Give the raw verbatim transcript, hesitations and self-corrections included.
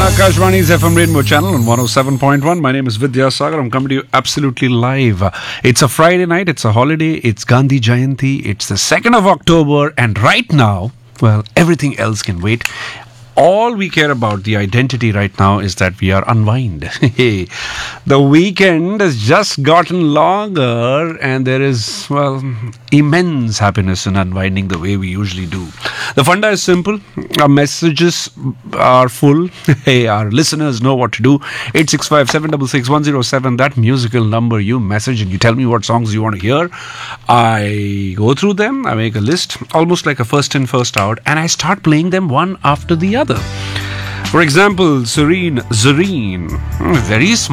Akashvani's F M Rainbow channel on one oh seven point one. My name is Vidya Sagar. I'm coming to you absolutely live. It's a Friday night. It's a holiday. It's Gandhi Jayanti. It's the second of October. And right now, well, everything else can wait. All we care about, the identity right now, is that we are unwind. The weekend has just gotten longer and there is, well, immense happiness in unwinding the way we usually do. The funda is simple. Our messages are full. Hey, our listeners know what to do. eight six five, seven six six, one oh seven, that musical number. You message and you tell me what songs you want to hear. I go through them. I make a list, almost like a first in, first out, and I start playing them one after the other. For example, Serene, Zareen, very small.